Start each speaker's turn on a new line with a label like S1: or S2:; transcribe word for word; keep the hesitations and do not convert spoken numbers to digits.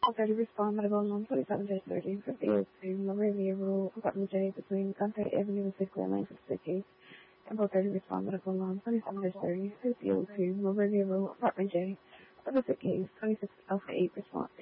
S1: thirty respond medical non forty-seven dash thirty fifty to Maria Rural Apartment J between Gunther Avenue and Six Lane for City. Temple thirty respond medical non forty-seven dash thirty fifty to Maria Rural Apartment J. Pacific Case twenty-six Alpha eight response.